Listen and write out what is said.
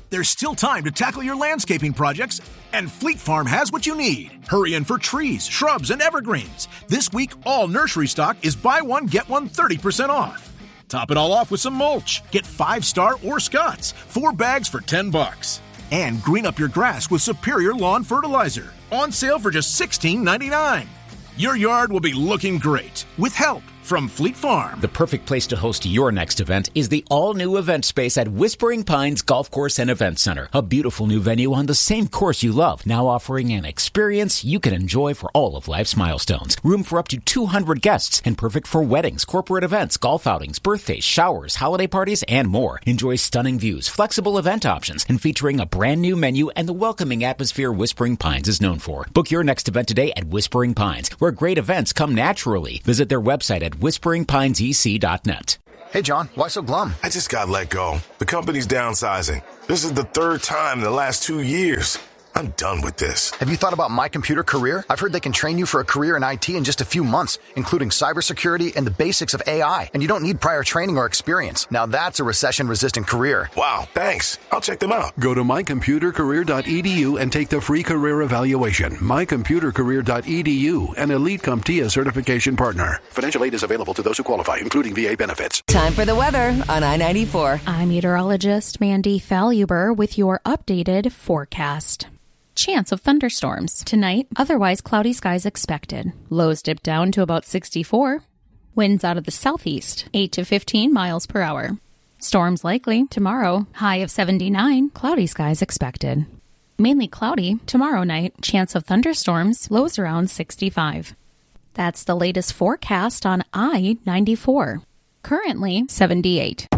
There's still time to tackle your landscaping projects, and Fleet Farm has what you need. Hurry in for trees, shrubs, and evergreens. This week, all nursery stock is buy one, get one 30% off. Top it all off with some mulch. Get 5-star or Scott's, 4 bags for $10. And green up your grass with Superior Lawn Fertilizer. On sale for just $16.99. Your yard will be looking great with help from Fleet Farm. The perfect place to host your next event is the all-new event space at Whispering Pines Golf Course and Event Center. A beautiful new venue on the same course you love, now offering an experience you can enjoy for all of life's milestones. Room for up to 200 guests and perfect for weddings, corporate events, golf outings, birthdays, showers, holiday parties, and more. Enjoy stunning views, flexible event options, and featuring a brand new menu and the welcoming atmosphere Whispering Pines is known for. Book your next event today at Whispering Pines, where great events come naturally. Visit their website at whisperingpinesec.net. Hey, John, why so glum? I just got let go. The company's downsizing. This is the 3rd time in the last 2 years. I'm done with this. Have you thought about My Computer Career? I've heard they can train you for a career in IT in just a few months, including cybersecurity and the basics of AI. And you don't need prior training or experience. Now that's a recession-resistant career. Wow, thanks. I'll check them out. Go to mycomputercareer.edu and take the free career evaluation. mycomputercareer.edu, an Elite CompTIA certification partner. Financial aid is available to those who qualify, including VA benefits. Time for the weather on I-94. I'm meteorologist Mandy Faluber with your updated forecast. Chance of thunderstorms. Tonight, otherwise cloudy skies expected. Lows dip down to about 64. Winds out of the southeast, 8 to 15 miles per hour. Storms likely tomorrow, high of 79, cloudy skies expected. Mainly cloudy tomorrow night, chance of thunderstorms, lows around 65. That's the latest forecast on I-94. Currently 78.